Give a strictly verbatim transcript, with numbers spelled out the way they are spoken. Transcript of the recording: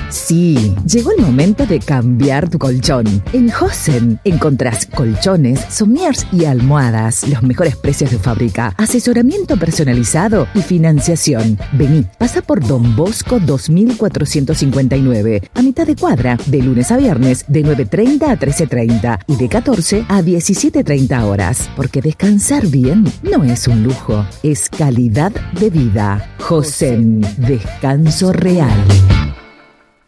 Sí, llegó el momento de cambiar tu colchón. En Hosen encontrás colchones, somiers y almohadas. Los mejores precios de fábrica, asesoramiento personalizado y financiación. Vení, pasa por Don Bosco dos mil cuatrocientos cincuenta y nueve, a mitad de cuadra, de lunes a viernes, de nueve treinta a trece treinta y de catorce a diecisiete treinta horas. Porque descansar bien no es un lujo, es calidad de vida. Hosen, descanso real.